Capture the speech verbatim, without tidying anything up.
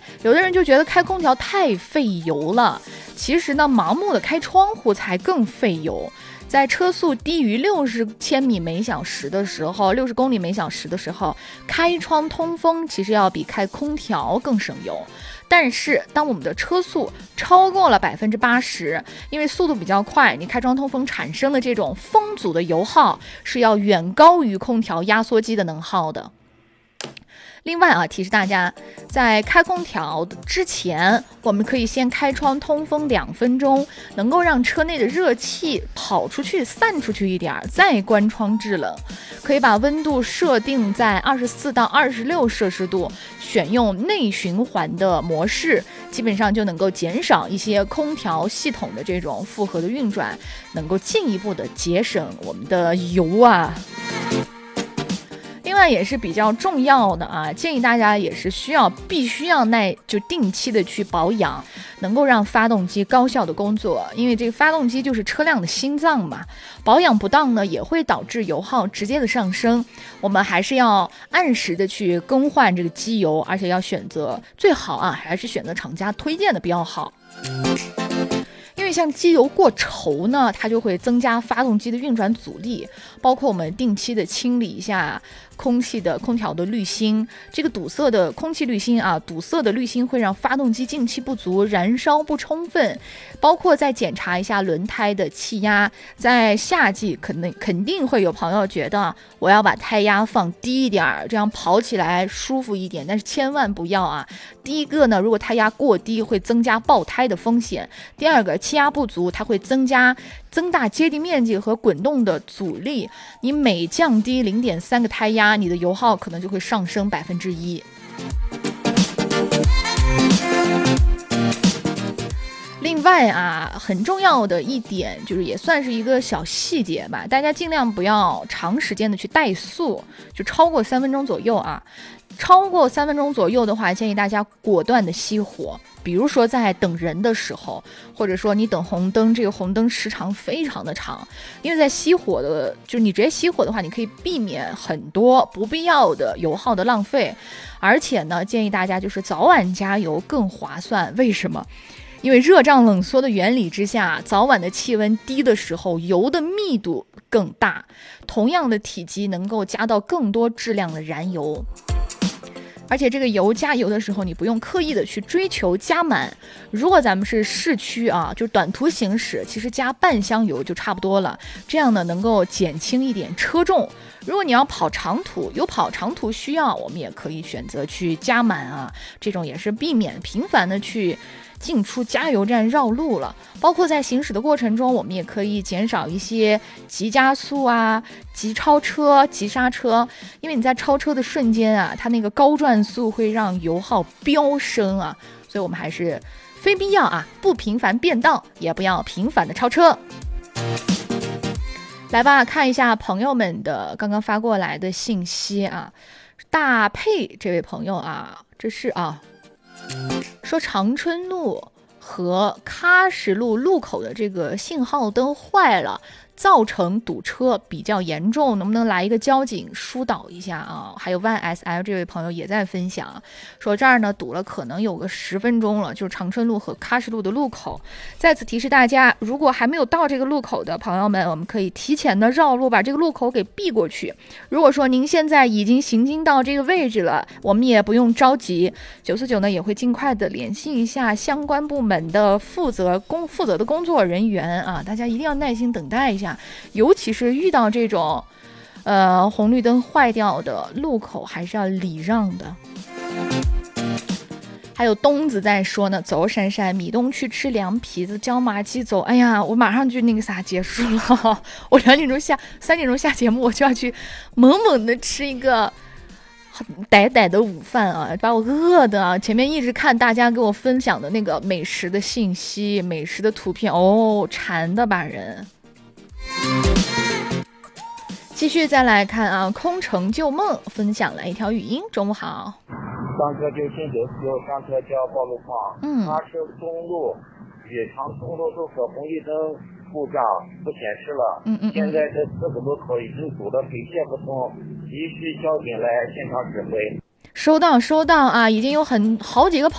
有的人就觉得开空调太费油了，其实呢，盲目的开窗户才更费油。在车速低于六十千米每小时的时候，六十公里每小时的时候，开窗通风其实要比开空调更省油。但是当我们的车速超过了百分之八十，因为速度比较快，你开窗通风产生的这种风阻的油耗是要远高于空调压缩机的能耗的。另外啊，提示大家，在开空调之前，我们可以先开窗通风两分钟，能够让车内的热气跑出去、散出去一点，再关窗制冷。可以把温度设定在二十四到二十六摄氏度，选用内循环的模式，基本上就能够减少一些空调系统的这种负荷的运转，能够进一步的节省我们的油啊。另外也是比较重要的啊，建议大家也是需要必须要耐就定期的去保养，能够让发动机高效的工作，因为这个发动机就是车辆的心脏嘛，保养不当呢也会导致油耗直接的上升。我们还是要按时的去更换这个机油，而且要选择最好啊还是选择厂家推荐的比较好。因为像机油过稠呢，它就会增加发动机的运转阻力，包括我们定期的清理一下空气的空调的滤芯，这个堵塞的空气滤芯啊，堵塞的滤芯会让发动机进气不足，燃烧不充分。包括再检查一下轮胎的气压，在夏季肯定肯定会有朋友觉得我要把胎压放低一点，这样跑起来舒服一点，但是千万不要啊！第一个呢，如果胎压过低会增加爆胎的风险；第二个，气压不足它会增加增大接地面积和滚动的阻力，你每降低零点三个胎压，你的油耗可能就会上升百分之一。另外啊，很重要的一点就是也算是一个小细节吧，大家尽量不要长时间的去怠速，就超过三分钟左右啊。超过三分钟左右的话，建议大家果断的熄火。比如说在等人的时候，或者说你等红灯，这个红灯时长非常的长，因为在熄火的，就是你直接熄火的话，你可以避免很多不必要的油耗的浪费。而且呢，建议大家就是早晚加油更划算。为什么？因为热胀冷缩的原理之下，早晚的气温低的时候，油的密度更大，同样的体积能够加到更多质量的燃油。而且这个油加油的时候，你不用刻意的去追求加满。如果咱们是市区啊，就短途行驶，其实加半箱油就差不多了。这样呢，能够减轻一点车重。如果你要跑长途，有跑长途需要，我们也可以选择去加满啊。这种也是避免频繁的去进出加油站绕路了。包括在行驶的过程中，我们也可以减少一些急加速啊、急超车、急刹车，因为你在超车的瞬间啊，它那个高转速会让油耗飙升啊，所以我们还是非必要啊，不频繁变道，也不要频繁的超车。来吧，看一下朋友们的刚刚发过来的信息啊。大佩这位朋友啊，这是啊，说长春路和喀什路路口的这个信号灯坏了，造成堵车比较严重，能不能来一个交警疏导一下啊？还有 Y S L 这位朋友也在分享，说这儿呢堵了可能有个十分钟了，就是长春路和喀什路的路口。在此提示大家，如果还没有到这个路口的朋友们，我们可以提前的绕路，把这个路口给避过去。如果说您现在已经行经到这个位置了，我们也不用着急，九四九呢也会尽快的联系一下相关部门的负责工负责的工作人员啊，大家一定要耐心等待一下。尤其是遇到这种呃红绿灯坏掉的路口，还是要礼让的。还有东子在说呢，走珊珊，米东去吃凉皮子椒麻鸡走。哎呀，我马上就那个啥结束了，我两点钟下三点钟下节目，我就要去猛猛的吃一个歹歹的午饭啊，把我饿的啊！前面一直看大家给我分享的那个美食的信息、美食的图片，哦，馋的把人。继续再来看啊，空城旧梦分享了一条语音。中午好。 上车就进九四九，上车就要报路况。 嗯。 喀什公路与长春路路口红绿灯故障不显示了。 嗯嗯嗯。 现在这四个路口已经堵得水泄不通，急需交警来现场指挥。 收到收到啊，已经有很好几个朋